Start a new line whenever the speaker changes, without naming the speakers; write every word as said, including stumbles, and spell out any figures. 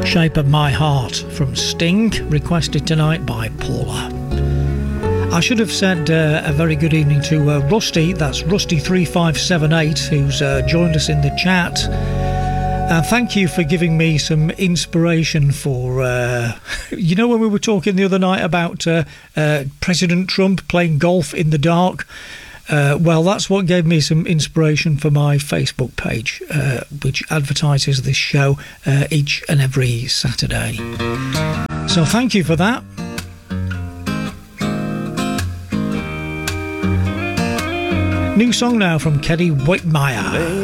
Shape of My Heart from Sting, requested tonight by Paula. I should have said uh, a very good evening to uh, Rusty, that's Rusty three five seven eight, who's uh, joined us in the chat. And thank you for giving me some inspiration for, uh, you know, when we were talking the other night about uh, uh, President Trump playing golf in the dark? Uh, well, that's what gave me some inspiration for my Facebook page, uh, which advertises this show uh, each and every Saturday. So thank you for that. New song now from Keddy Whitmire.